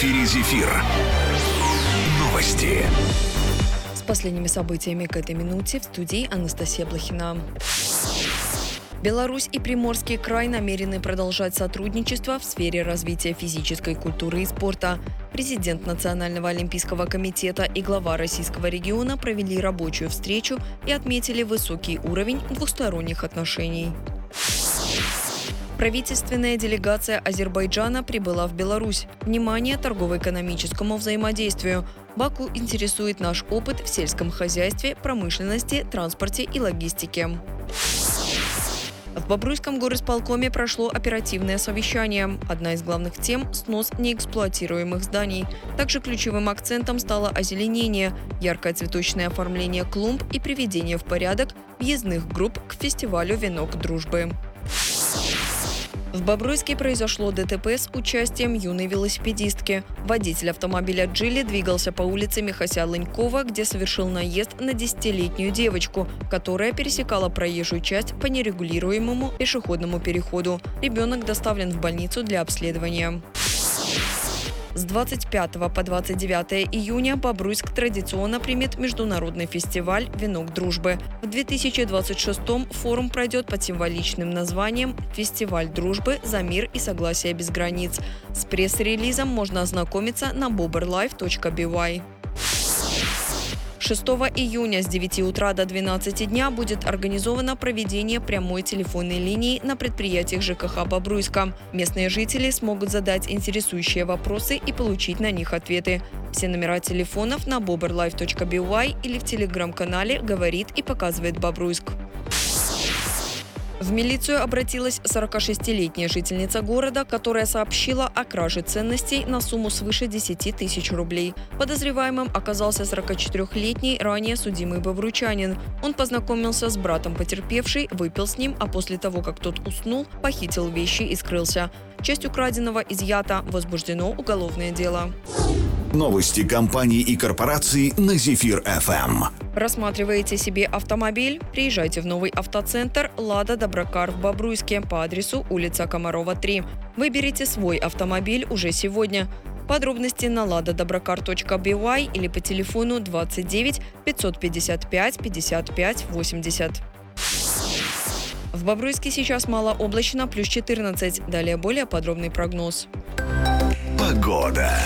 эфире «Зефир». Новости. С последними событиями к этой минуте в студии Анастасия Блохина. Беларусь и Приморский край намерены продолжать сотрудничество в сфере развития физической культуры и спорта. Президент Национального олимпийского комитета и глава российского региона провели рабочую встречу и отметили высокий уровень двусторонних отношений. Правительственная делегация Азербайджана прибыла в Беларусь. Внимание торгово-экономическому взаимодействию. Баку интересует наш опыт в сельском хозяйстве, промышленности, транспорте и логистике. В Бобруйском горисполкоме прошло оперативное совещание. Одна из главных тем – снос неэксплуатируемых зданий. Также ключевым акцентом стало озеленение, яркое цветочное оформление клумб и приведение в порядок въездных групп к фестивалю «Венок дружбы». В Бобруйске произошло ДТП с участием юной велосипедистки. Водитель автомобиля «Джили» двигался по улице Михася-Лынькова, где совершил наезд на 10-летнюю девочку, которая пересекала проезжую часть по нерегулируемому пешеходному переходу. Ребенок доставлен в больницу для обследования. С 25 по 29 июня Бобруйск традиционно примет международный фестиваль «Венок дружбы». В 2026-м форум пройдет под символичным названием «Фестиваль дружбы за мир и согласие без границ». С пресс-релизом можно ознакомиться на boberlife.by. 6 июня с 9 утра до 12 дня будет организовано проведение прямой телефонной линии на предприятиях ЖКХ Бобруйска. Местные жители смогут задать интересующие вопросы и получить на них ответы. Все номера телефонов на boberlife.by или в телеграм-канале «Говорит и показывает Бобруйск». В милицию обратилась 46-летняя жительница города, которая сообщила о краже ценностей на сумму свыше 10 тысяч рублей. Подозреваемым оказался 44-летний ранее судимый бобруйчанин. Он познакомился с братом потерпевшей, выпил с ним, а после того, как тот уснул, похитил вещи и скрылся. Часть украденного изъята, возбуждено уголовное дело. Новости компаний и корпораций на «Зефир-ФМ». Рассматриваете себе автомобиль? Приезжайте в новый автоцентр «Лада Доброкар» в Бобруйске по адресу улица Комарова, 3. Выберите свой автомобиль уже сегодня. Подробности на ladadobрокар.by или по телефону 29 555 55 80. В Бобруйске сейчас малооблачно, плюс 14. Далее более подробный прогноз. Погода.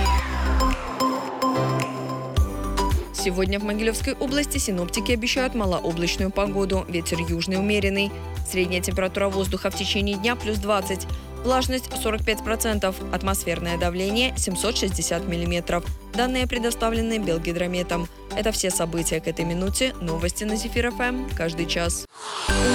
Сегодня в Могилевской области синоптики обещают малооблачную погоду. Ветер южный умеренный. Средняя температура воздуха в течение дня плюс 20. Влажность 45%. Атмосферное давление 760 миллиметров. Данные предоставлены Белгидрометом. Это все события к этой минуте. Новости на «Зефир-ФМ» каждый час.